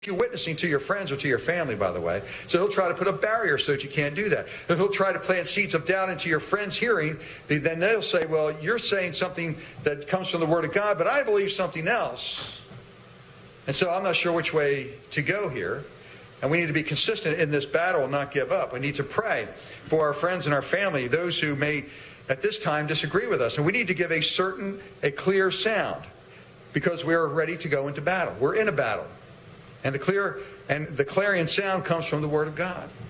you witnessing to your friends or to your family, by the way. So he'll try to put a barrier so that you can't do that. And he'll try to plant seeds of doubt into your friends' hearing. Then they'll say, well, you're saying something that comes from the Word of God, but I believe something else. And so I'm not sure which way to go here. And we need to be consistent in this battle and not give up. We need to pray for our friends and our family, those who may at this time disagree with us. And we need to give a clear sound, because we're ready to go into battle. We're in a battle. And the clarion sound comes from the Word of God.